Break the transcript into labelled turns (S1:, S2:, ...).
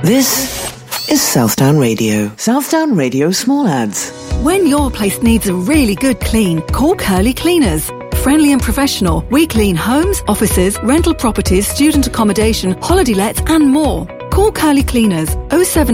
S1: This is Southdown Radio. Southdown Radio Small Ads.
S2: When your place needs a really good clean, call Curly Cleaners. Friendly and professional, we clean homes, offices, rental properties, student accommodation, holiday lets and more. Call Curly Cleaners 07